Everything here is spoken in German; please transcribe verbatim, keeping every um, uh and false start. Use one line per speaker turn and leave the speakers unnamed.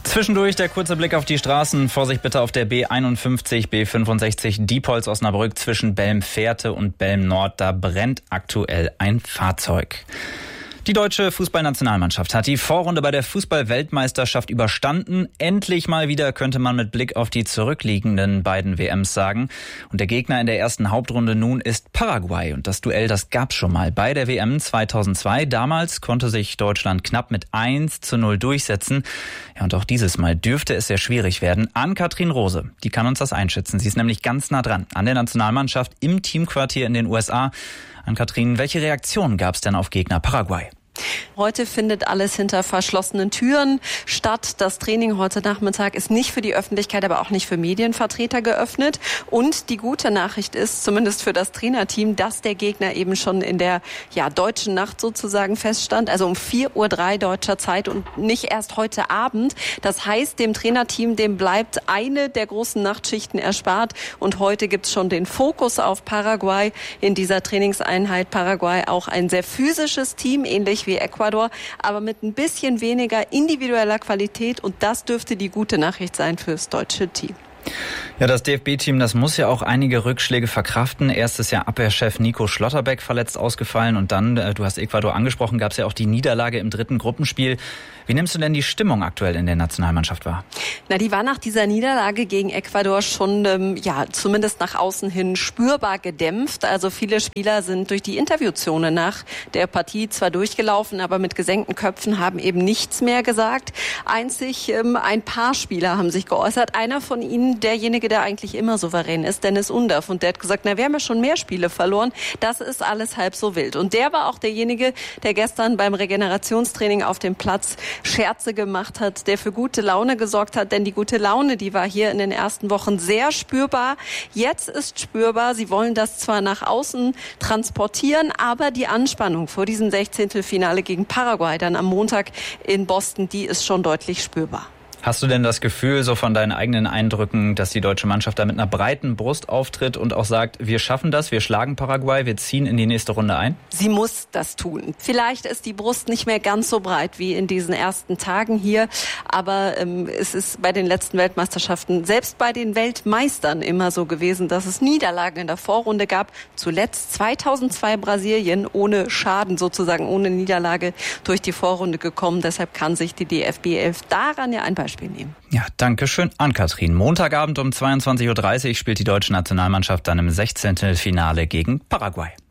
Zwischendurch der kurze Blick auf die Straßen. Vorsicht bitte auf der B einundfünfzig, B fünfundsechzig Diepholz-Osnabrück zwischen Belm-Fährte und Belm-Nord. Da brennt aktuell ein Fahrzeug. Die deutsche Fußballnationalmannschaft hat die Vorrunde bei der Fußball-Weltmeisterschaft überstanden. Endlich mal wieder, könnte man mit Blick auf die zurückliegenden beiden W Ms sagen. Und der Gegner in der ersten Hauptrunde nun ist Paraguay. Und das Duell, das gab's schon mal bei der W M zweitausendzwei. Damals konnte sich Deutschland knapp mit eins zu null durchsetzen. Ja, und auch dieses Mal dürfte es sehr schwierig werden. Ann-Kathrin Rose, die kann uns das einschätzen. Sie ist nämlich ganz nah dran an der Nationalmannschaft im Teamquartier in den U S A. Ann-Kathrin, welche Reaktionen gab's denn auf Gegner Paraguay?
Heute findet alles hinter verschlossenen Türen statt. Das Training heute Nachmittag ist nicht für die Öffentlichkeit, aber auch nicht für Medienvertreter geöffnet. Und die gute Nachricht ist, zumindest für das Trainerteam, dass der Gegner eben schon in der ja, deutschen Nacht sozusagen feststand. Also um vier Uhr drei deutscher Zeit und nicht erst heute Abend. Das heißt, dem Trainerteam, dem bleibt eine der großen Nachtschichten erspart. Und heute gibt's schon den Fokus auf Paraguay in dieser Trainingseinheit. Paraguay auch ein sehr physisches Team, ähnlich wie wie Ecuador, aber mit ein bisschen weniger individueller Qualität, und das dürfte die gute Nachricht sein fürs deutsche Team.
Ja, das D F B-Team, das muss ja auch einige Rückschläge verkraften. Erstes Jahr Abwehrchef Nico Schlotterbeck verletzt ausgefallen und dann, du hast Ecuador angesprochen, gab es ja auch die Niederlage im dritten Gruppenspiel. Wie nimmst du denn die Stimmung aktuell in der Nationalmannschaft wahr?
Na, die war nach dieser Niederlage gegen Ecuador schon, ähm, ja, zumindest nach außen hin spürbar gedämpft. Also viele Spieler sind durch die Interviewzone nach der Partie zwar durchgelaufen, aber mit gesenkten Köpfen, haben eben nichts mehr gesagt. Einzig ähm, ein paar Spieler haben sich geäußert. Einer von ihnen, derjenige, der eigentlich immer souverän ist, Dennis Undav. Und der hat gesagt, na, wir haben ja schon mehr Spiele verloren. Das ist alles halb so wild. Und der war auch derjenige, der gestern beim Regenerationstraining auf dem Platz Scherze gemacht hat, der für gute Laune gesorgt hat. Denn die gute Laune, die war hier in den ersten Wochen sehr spürbar. Jetzt ist spürbar, sie wollen das zwar nach außen transportieren, aber die Anspannung vor diesem Sechzehntelfinale gegen Paraguay dann am Montag in Boston, die ist schon deutlich spürbar.
Hast du denn das Gefühl, so von deinen eigenen Eindrücken, dass die deutsche Mannschaft da mit einer breiten Brust auftritt und auch sagt, wir schaffen das, wir schlagen Paraguay, wir ziehen in die nächste Runde ein?
Sie muss das tun. Vielleicht ist die Brust nicht mehr ganz so breit wie in diesen ersten Tagen hier, aber ähm, es ist bei den letzten Weltmeisterschaften, selbst bei den Weltmeistern immer so gewesen, dass es Niederlagen in der Vorrunde gab. Zuletzt zweitausendzwei Brasilien ohne Schaden sozusagen, ohne Niederlage durch die Vorrunde gekommen. Deshalb kann sich die D F B elf daran ja ein Beispiel nehmen.
Ja, danke schön, Ann-Kathrin. Montagabend um zweiundzwanzig Uhr dreißig spielt die deutsche Nationalmannschaft dann im Sechzehntelfinale gegen Paraguay.